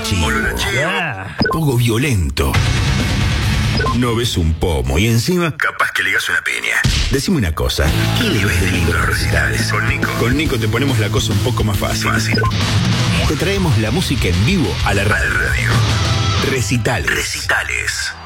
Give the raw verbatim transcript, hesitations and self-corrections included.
chivo. Ah. Poco violento. No ves un pomo y encima capaz que le digas una peña. Decime una cosa, ¿qué le ves de lindo a los recitales? Con Nico. Con Nico te ponemos la cosa un poco más fácil. Fácil. Te traemos la música en vivo a la radio. Recitales. Recitales.